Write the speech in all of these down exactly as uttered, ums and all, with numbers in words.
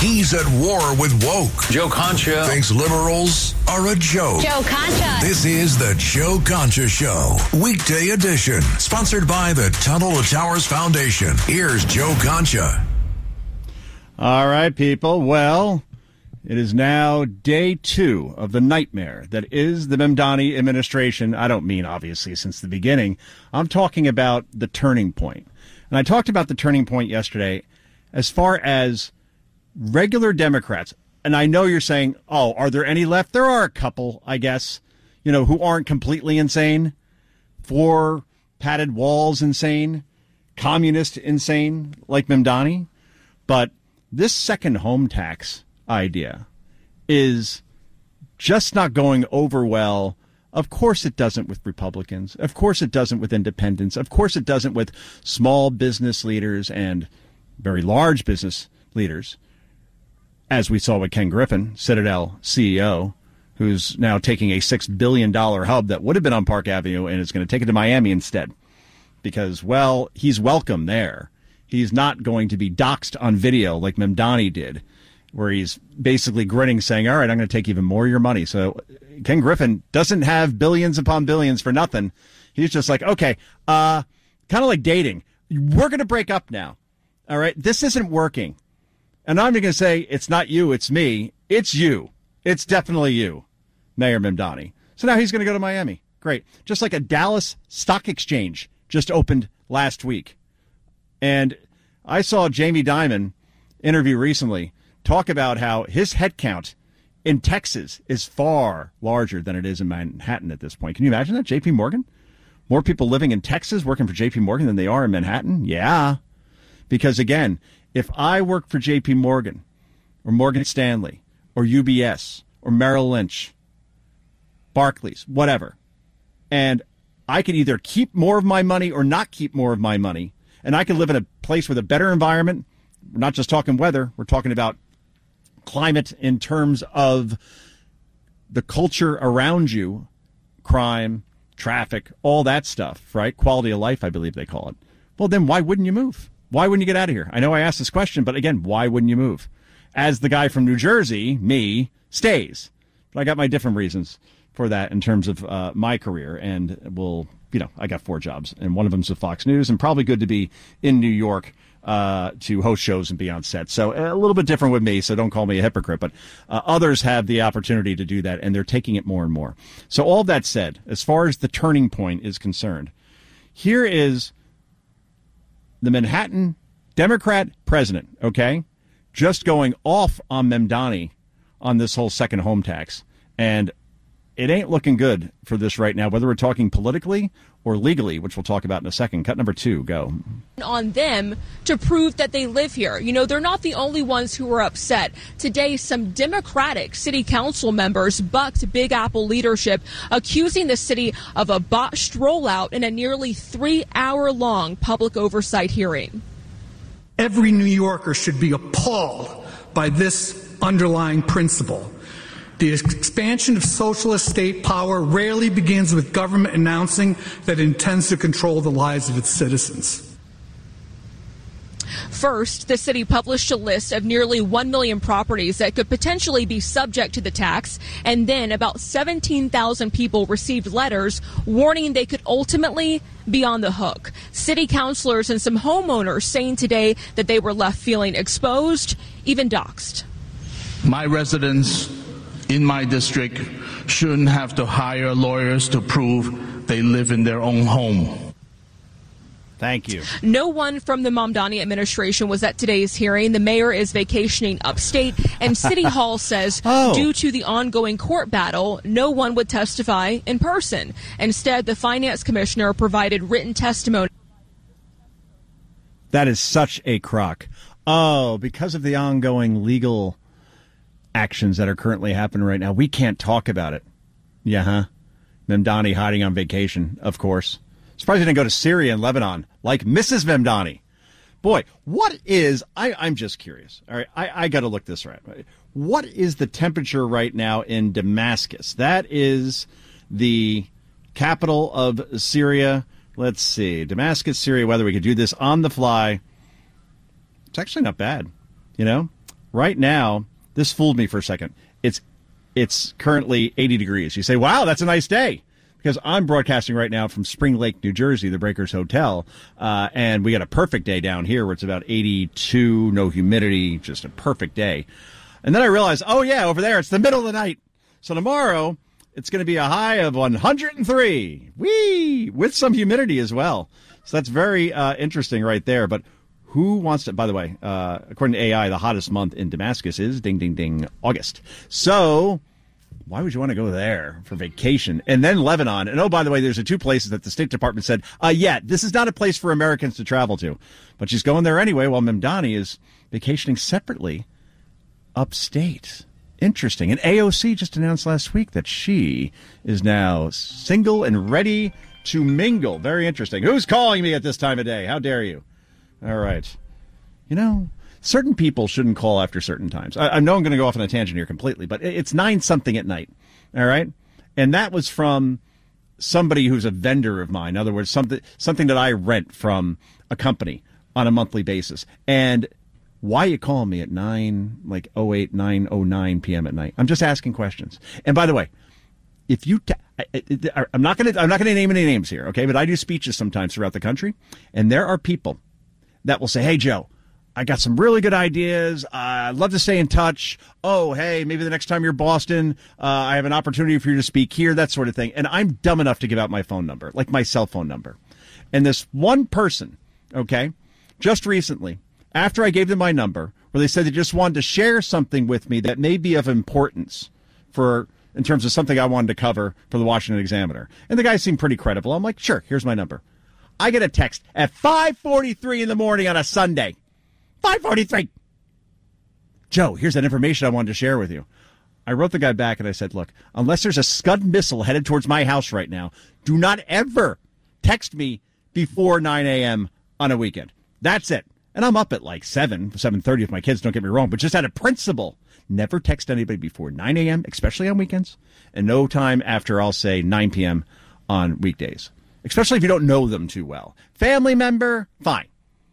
He's at war with woke. Joe Concha thinks liberals are a joke. Joe Concha. This is the Joe Concha Show, weekday edition, sponsored by the Tunnel to Towers Foundation. Here's Joe Concha. All right, people. Well, it is now day two of the nightmare that is the Mamdani administration. I don't mean, obviously, since the beginning. I'm talking about the turning point. And I talked about the turning point yesterday as far as regular Democrats. And I know you're saying, oh, are there any left? There are a couple, I guess, you know, who aren't completely insane. Four padded walls insane. Communist insane, like Mamdani. But this second home tax idea is just not going over well. Of course it doesn't with Republicans. Of course it doesn't with independents. Of course it doesn't with small business leaders and very large business leaders, as we saw with Ken Griffin, Citadel C E O, who's now taking a six billion dollars hub that would have been on Park Avenue and is going to take it to Miami instead. Because, well, he's welcome there. He's not going to be doxxed on video like Mamdani did, where he's basically grinning, saying, all right, I'm going to take even more of your money. So Ken Griffin doesn't have billions upon billions for nothing. He's just like, okay, uh, kind of like dating. We're going to break up now. All right, this isn't working. And I'm going to say, it's not you, it's me. It's you. It's definitely you, Mayor Mamdani. So now he's going to go to Miami. Great. Just like a Dallas Stock Exchange just opened last week. And I saw Jamie Dimon interview recently talk about how his headcount in Texas is far larger than it is in Manhattan at this point. Can you imagine that? J P Morgan? More people living in Texas working for J P Morgan than they are in Manhattan? Yeah. Because, again, if I work for J P Morgan or Morgan Stanley or U B S or Merrill Lynch, Barclays, whatever, and I can either keep more of my money or not keep more of my money, and I can live in a place with a better environment. We're not just talking weather. We're talking about climate in terms of the culture around you, crime, traffic, all that stuff, right? Quality of life, I believe they call it. Well, then why wouldn't you move? Why wouldn't you get out of here? I know I asked this question, but again, why wouldn't you move? As the guy from New Jersey, me, stays. But I got my different reasons for that in terms of uh, my career. And, well, you know, I got four jobs, and one of them's with Fox News, and probably good to be in New York uh, to host shows and be on set. So a little bit different with me, so don't call me a hypocrite. But uh, others have the opportunity to do that, and they're taking it more and more. So all that said, as far as the turning point is concerned, here is the Manhattan Democrat president, okay, just going off on Mamdani on this whole second home tax. And it ain't looking good for this right now, whether we're talking politically or legally, which we'll talk about in a second. Cut number two, go. On them to prove that they live here. You know, they're not the only ones who are upset. Today, some Democratic city council members bucked Big Apple leadership, accusing the city of a botched rollout in a nearly three-hour-long public oversight hearing. Every New Yorker should be appalled by this underlying principle. The expansion of socialist state power rarely begins with government announcing that it intends to control the lives of its citizens. First, the city published a list of nearly one million properties that could potentially be subject to the tax, and then about seventeen thousand people received letters warning they could ultimately be on the hook. City councilors and some homeowners saying today that they were left feeling exposed, even doxxed. My residents in my district shouldn't have to hire lawyers to prove they live in their own home. Thank you. No one from the Mamdani administration was at today's hearing. The mayor is vacationing upstate, and City Hall says oh. due to the ongoing court battle, no one would testify in person. Instead, the finance commissioner provided written testimony. That is such a crock. Oh, because of the ongoing legal actions that are currently happening right now, we can't talk about it. Yeah, huh? Mamdani hiding on vacation, of course. Surprised he didn't go to Syria and Lebanon like Missus Mamdani. Boy, what is, I, I'm just curious. All right, I, I got to look this right. What is the temperature right now in Damascus? That is the capital of Syria. Let's see. Damascus, Syria, weather. We could do this on the fly. It's actually not bad, you know? right now, this fooled me for a second. It's it's currently eighty degrees. You say, wow, that's a nice day. Because I'm broadcasting right now from Spring Lake, New Jersey, the Breakers Hotel, uh, and we got a perfect day down here where it's about eighty-two, no humidity, just a perfect day. And then I realized, oh, yeah, over there, it's the middle of the night. So tomorrow, it's going to be a high of one hundred three. Whee! With some humidity as well. So that's very uh, interesting right there. But who wants to, by the way, uh, according to A I, the hottest month in Damascus is, ding, ding, ding, August. So why would you want to go there for vacation? And then Lebanon. And oh, by the way, there's the two places that the State Department said, uh, yeah, this is not a place for Americans to travel to. But she's going there anyway while Mamdani is vacationing separately upstate. Interesting. And A O C just announced last week that she is now single and ready to mingle. Very interesting. Who's calling me at this time of day? How dare you? All right. You know, certain people shouldn't call after certain times. I, I know I'm going to go off on a tangent here completely, but it's nine something at night. All right. And that was from somebody who's a vendor of mine. In other words, something, something that I rent from a company on a monthly basis. And why are you calling me at nine, like oh eight, nine oh nine p.m. at night? I'm just asking questions. And by the way, if you, ta- I, I, I'm not going to, I'm not going to name any names here. Okay. But I do speeches sometimes throughout the country. And there are people that will say, hey, Joe, I got some really good ideas. Uh, I'd love to stay in touch. Oh, hey, maybe the next time you're in Boston, uh, I have an opportunity for you to speak here, that sort of thing. And I'm dumb enough to give out my phone number, like my cell phone number. And this one person, okay, just recently, after I gave them my number, where they said they just wanted to share something with me that may be of importance for, in terms of something I wanted to cover for the Washington Examiner. And the guy seemed pretty credible. I'm like, sure, here's my number. I get a text at five forty-three in the morning on a Sunday. five forty-three. Joe, here's that information I wanted to share with you. I wrote the guy back and I said, look, unless there's a Scud missile headed towards my house right now, do not ever text me before nine a.m. on a weekend. That's it. And I'm up at like seven, seven thirty if my kids, don't get me wrong, but just out of principle, never text anybody before nine a.m., especially on weekends, and no time after, I'll say, nine p.m. on weekdays, especially if you don't know them too well. Family member, fine.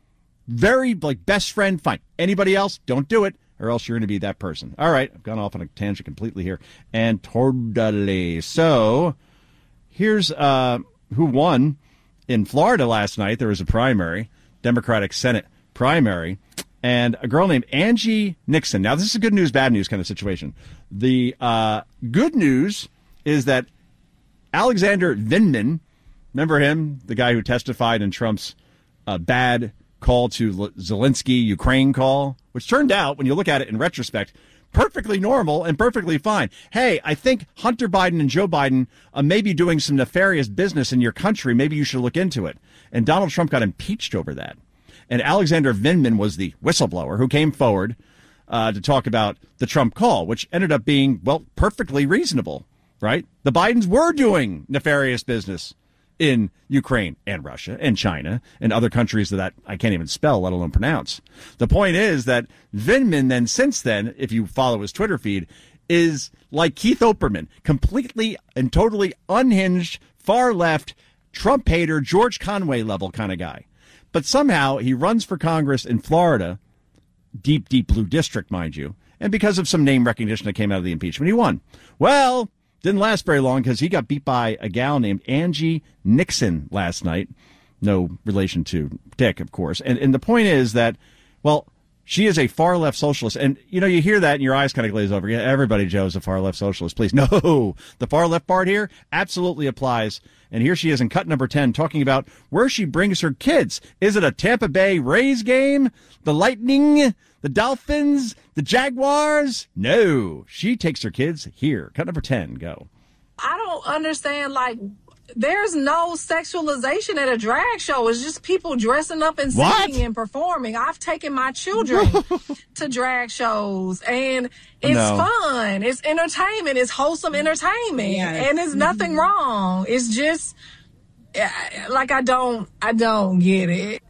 Very, like, best friend, fine. Anybody else, don't do it, or else you're going to be that person. All right, I've gone off on a tangent completely here. And totally. So, here's uh, who won in Florida last night. There was a primary, Democratic Senate primary, and a girl named Angie Nixon. Now, this is a good news, bad news kind of situation. The uh, good news is that Alexander Vindman, remember him, the guy who testified in Trump's uh, bad call to Zelensky Ukraine call, which turned out, when you look at it in retrospect, perfectly normal and perfectly fine. Hey, I think Hunter Biden and Joe Biden uh, may be doing some nefarious business in your country. Maybe you should look into it. And Donald Trump got impeached over that. And Alexander Vindman was the whistleblower who came forward uh, to talk about the Trump call, which ended up being, well, perfectly reasonable, right? The Bidens were doing nefarious business in Ukraine and Russia and China and other countries that I can't even spell, let alone pronounce. The point is that Vindman then, since then, if you follow his Twitter feed, is like Keith Olbermann, completely and totally unhinged, far left, Trump hater, George Conway level kind of guy. But somehow he runs for Congress in Florida, deep, deep blue district, mind you, and because of some name recognition that came out of the impeachment, he won. Well, didn't last very long because he got beat by a gal named Angie Nixon last night. No relation to Dick, of course. And and the point is that, well, she is a far-left socialist. And, you know, you hear that and your eyes kind of glaze over. Yeah, everybody, Joe, is a far-left socialist. Please. No, the far-left part here absolutely applies. And here she is in cut number ten talking about where she brings her kids. Is it a Tampa Bay Rays game? The Lightning? The Dolphins? The Jaguars? No. She takes her kids here. Cut number ten. Go. I don't understand, like, there's no sexualization at a drag show. It's just people dressing up and singing What? and performing. I've taken my children to drag shows, and it's No. fun. It's entertainment. It's wholesome entertainment, Yes. and there's nothing wrong. It's just, eh, like, I don't, I don't get it.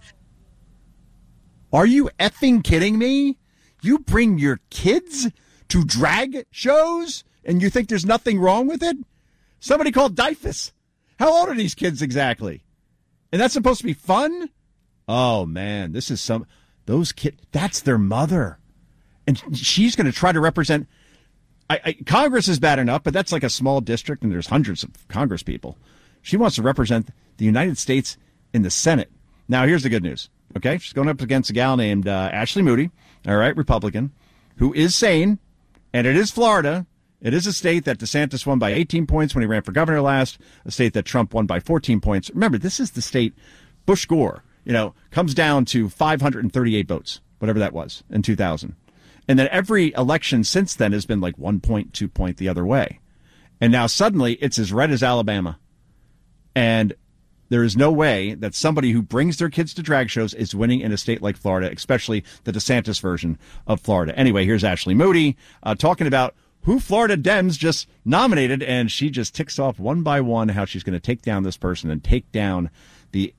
Are you effing kidding me? You bring your kids to drag shows and you think there's nothing wrong with it? Somebody called D Y F U S. How old are these kids exactly? And that's supposed to be fun? Oh, man, this is some, those kids, that's their mother. And she's going to try to represent. I, I, Congress is bad enough, but that's like a small district, and there's hundreds of Congress people. She wants to represent the United States in the Senate. Now, here's the good news. Okay, she's going up against a gal named uh, Ashley Moody, all right, Republican, who is sane, and it is Florida. It is a state that DeSantis won by eighteen points when he ran for governor last, a state that Trump won by fourteen points. Remember, this is the state Bush Gore, you know, comes down to five hundred thirty-eight votes, whatever that was, in two thousand. And then every election since then has been like one point, two point the other way. And now suddenly it's as red as Alabama. And there is no way that somebody who brings their kids to drag shows is winning in a state like Florida, especially the DeSantis version of Florida. Anyway, here's Ashley Moody uh, talking about who Florida Dems just nominated, and she just ticks off one by one how she's going to take down this person and take down the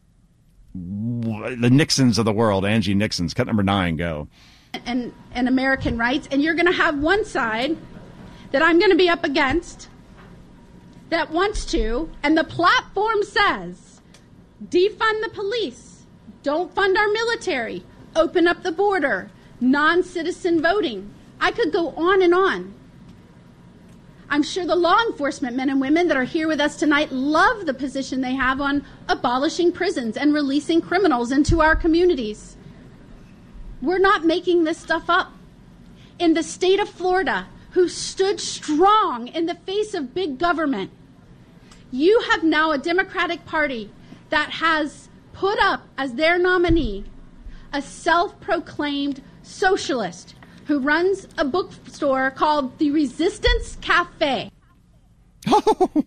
the Nixons of the world. Angie Nixon's cut number nine, go. And, and American rights, and you're going to have one side that I'm going to be up against that wants to, and the platform says, defund the police, don't fund our military, open up the border, non-citizen voting. I could go on and on. I'm sure the law enforcement men and women that are here with us tonight love the position they have on abolishing prisons and releasing criminals into our communities. We're not making this stuff up. In the state of Florida, who stood strong in the face of big government, you have now a Democratic Party that has put up as their nominee a self-proclaimed socialist who runs a bookstore called the Resistance Cafe. Oh,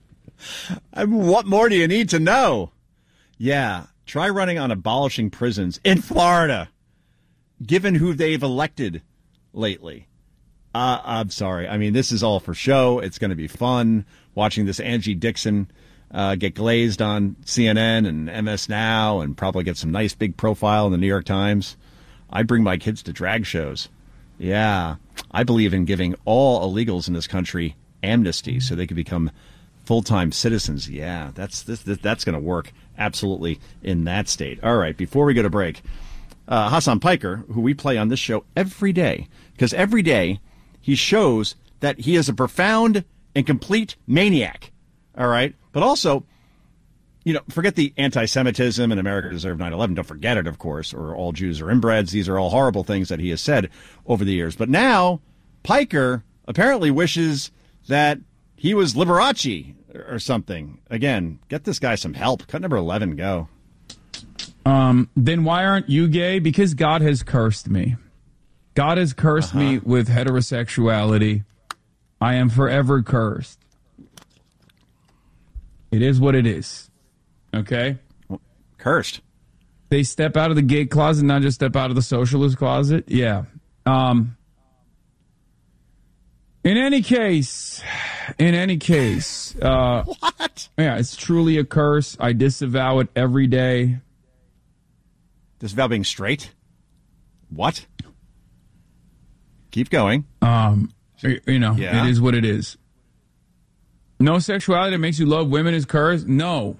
what more do you need to know? Yeah, try running on abolishing prisons in Florida, given who they've elected lately. Uh, I'm sorry. I mean, this is all for show. It's going to be fun watching this Angie Dixon uh, get glazed on C N N and M S Now and probably get some nice big profile in the New York Times. I bring my kids to drag shows. Yeah, I believe in giving all illegals in this country amnesty so they can become full-time citizens. Yeah, that's this, this, that's going to work absolutely in that state. All right, before we go to break, uh, Hasan Piker, who we play on this show every day, because every day he shows that he is a profound and complete maniac. All right, but also, you know, forget the anti-Semitism and America deserved nine eleven. Don't forget it, of course, or all Jews are inbreds. These are all horrible things that he has said over the years. But now, Piker apparently wishes that he was Liberace or something. Again, get this guy some help. Cut number eleven, go. Um, then why aren't you gay? Because God has cursed me. God has cursed uh-huh. me with heterosexuality. I am forever cursed. It is what it is. Okay? Well, cursed. They step out of the gay closet, not just step out of the socialist closet. Yeah. Um, in any case, in any case. Uh, what? Yeah, it's truly a curse. I disavow it every day. Disavow being straight? What? Keep going. Um, you know, yeah. It is what it is. No sexuality that makes you love women is cursed? No.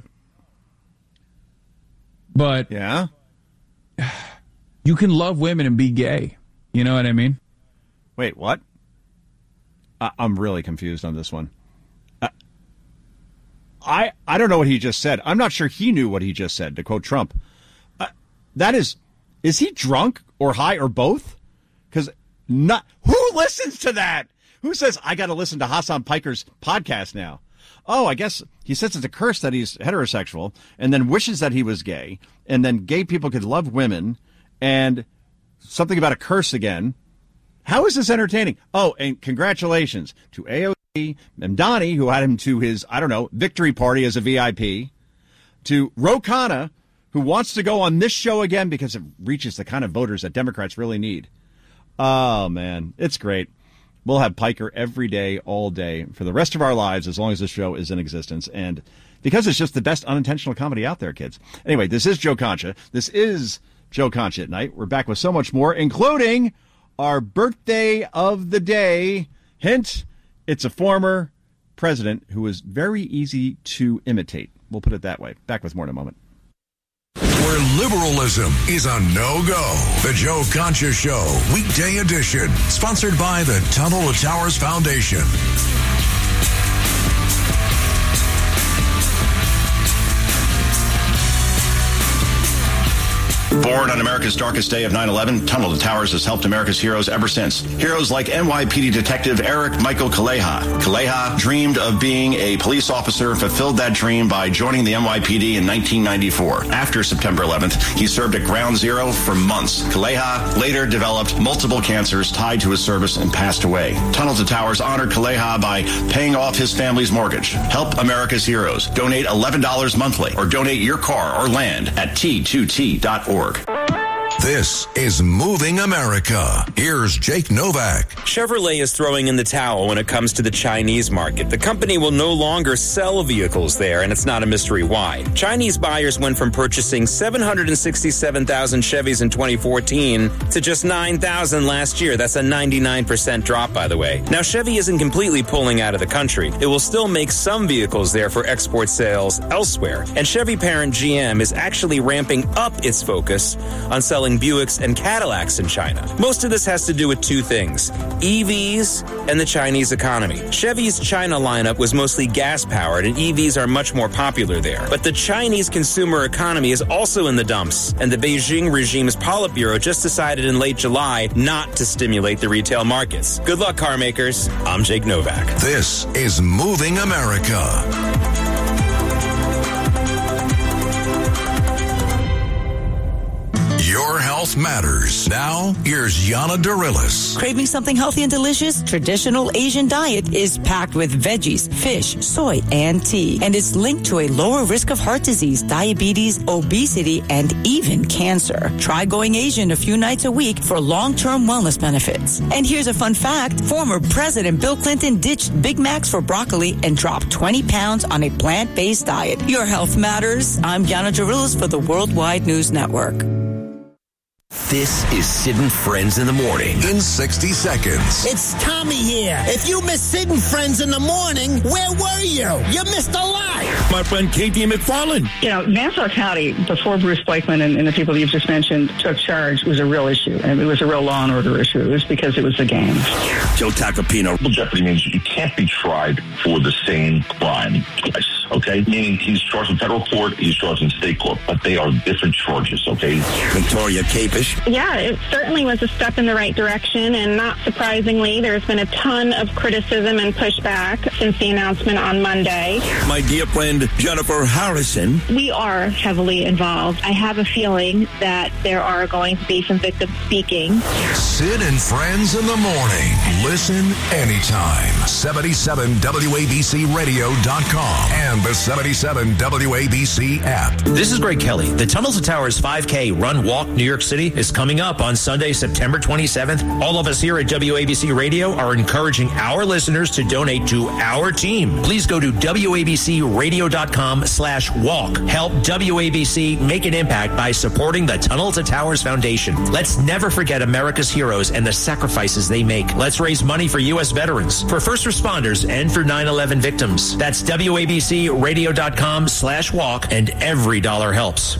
But yeah, you can love women and be gay. You know what I mean? Wait, what? I- I'm really confused on this one. Uh, I I don't know what he just said. I'm not sure he knew what he just said, to quote Trump. Uh, that is, is he drunk or high or both? Because not who listens to that? Who says, I got to listen to Hasan Piker's podcast now? Oh, I guess he says it's a curse that he's heterosexual and then wishes that he was gay, and then gay people could love women, and something about a curse again. How is this entertaining? Oh, and congratulations to A O C, Mamdani, who had him to his, I don't know, victory party as a V I P, to Ro Khanna, who wants to go on this show again because it reaches the kind of voters that Democrats really need. Oh, man, it's great. We'll have Piker every day, all day, for the rest of our lives, as long as this show is in existence. And because it's just the best unintentional comedy out there, kids. Anyway, this is Joe Concha. This is Joe Concha at Night. We're back with so much more, including our birthday of the day. Hint, it's a former president who was very easy to imitate. We'll put it that way. Back with more in a moment. where liberalism is a no-go. The Joe Concha Show, weekday edition, sponsored by the Tunnel to Towers Foundation. Born on America's darkest day of nine eleven, Tunnel to Towers has helped America's heroes ever since. Heroes like N Y P D Detective Eric Michael Kaleha. Kaleha dreamed of being a police officer, fulfilled that dream by joining the N Y P D in nineteen ninety-four. After September eleventh, he served at Ground Zero for months. Kaleha later developed multiple cancers tied to his service and passed away. Tunnel to Towers honored Kaleha by paying off his family's mortgage. Help America's heroes. Donate eleven dollars monthly or donate your car or land at T two T dot org. This is Moving America. Here's Jake Novak. Chevrolet is throwing in the towel when it comes to the Chinese market. The company will no longer sell vehicles there, and it's not a mystery why. Chinese buyers went from purchasing seven hundred sixty-seven thousand Chevys in twenty fourteen to just nine thousand last year. That's a ninety-nine percent drop, by the way. Now, Chevy isn't completely pulling out of the country. It will still make some vehicles there for export sales elsewhere. And Chevy parent G M is actually ramping up its focus on selling Buicks and Cadillacs in China. Most of this has to do with two things: E Vs and the Chinese economy. Chevy's China lineup was mostly gas-powered, and E Vs are much more popular there. But the Chinese consumer economy is also in the dumps, and the Beijing regime's Politburo just decided in late July not to stimulate the retail markets. Good luck, car makers. I'm Jake Novak. This is Moving America. Your health matters. Now, here's Yana Darilis. Craving something healthy and delicious? Traditional Asian diet is packed with veggies, fish, soy, and tea. And it's linked to a lower risk of heart disease, diabetes, obesity, and even cancer. Try going Asian a few nights a week for long-term wellness benefits. And here's a fun fact. Former President Bill Clinton ditched Big Macs for broccoli and dropped twenty pounds on a plant-based diet. Your health matters. I'm Yana Darilis for the Worldwide News Network. This is Sid and Friends in the Morning. In sixty seconds. It's Tommy here. If you missed Sid and Friends in the Morning, where were you? You missed a lot. My friend Katie McFarland. You know, Nassau County, before Bruce Blakeman and, and the people you've just mentioned took charge, was a real issue. And it was a real law and order issue. It was because it was the gangs. Joe Tacopino. Double jeopardy means you can't be tried for the same crime twice, okay? Meaning he's charged in federal court, he's charged in state court, but they are different charges, okay? Victoria Capish. Yeah, it certainly was a step in the right direction, and not surprisingly, there's been a ton of criticism and pushback since the announcement on Monday. My dear friend, Jennifer Harrison. We are heavily involved. I have a feeling that there are going to be some victims speaking. Sid and Friends in the Morning. Listen anytime. seventy-seven W A B C radio dot com and the seventy-seven W A B C app. This is Greg Kelly. The Tunnel to Towers five K Run Walk New York City is coming up on Sunday, September twenty-seventh. All of us here at W A B C Radio are encouraging our listeners to donate to our team. Please go to W A B C radio dot com slash walk. Help W A B C make an impact by supporting the Tunnel to Towers Foundation. Let's never forget America's heroes and the sacrifices they make. Let's raise money for U S veterans, for first responders, and for nine eleven victims. That's W A B C radio dot com slash walk, and every dollar helps.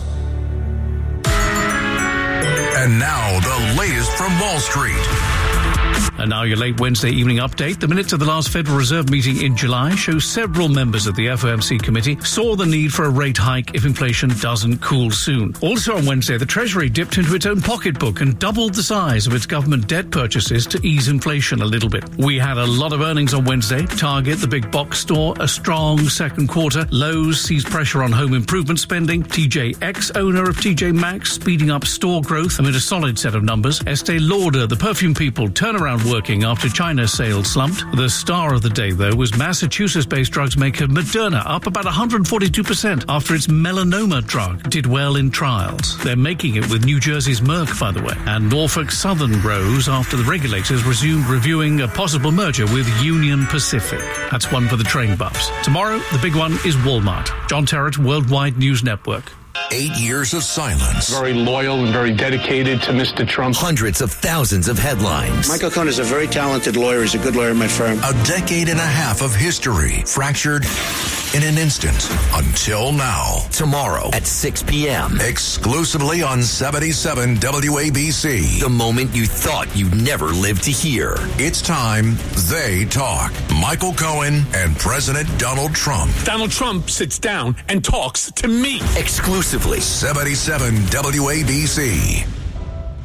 And now, the latest from Wall Street. And now your late Wednesday evening update. The minutes of the last Federal Reserve meeting in July show several members of the F O M C committee saw the need for a rate hike if inflation doesn't cool soon. Also on Wednesday, the Treasury dipped into its own pocketbook and doubled the size of its government debt purchases to ease inflation a little bit. We had a lot of earnings on Wednesday. Target, the big box store, a strong second quarter. Lowe's sees pressure on home improvement spending. T J X, owner of T J Maxx, speeding up store growth amid a solid set of numbers. Estee Lauder, the perfume people, turnaround working after China's sales slumped. The star of the day, though, was Massachusetts-based drugs maker Moderna, up about one hundred forty-two percent after its melanoma drug did well in trials. They're making it with New Jersey's Merck, by the way. And Norfolk Southern rose after the regulators resumed reviewing a possible merger with Union Pacific. That's one for the train buffs. Tomorrow, the big one is Walmart. John Terrett, Worldwide News Network. Eight years of silence. Very loyal and very dedicated to Mister Trump. Hundreds of thousands of headlines. Michael Cohen is a very talented lawyer. He's a good lawyer in my firm. A decade and a half of history fractured in an instant until now. Tomorrow at six p.m. Exclusively on seventy-seven W A B C. The moment you thought you'd never live to hear. It's time they talk. Michael Cohen and President Donald Trump. Donald Trump sits down and talks to me. Exclusively. seventy-seven W A B C.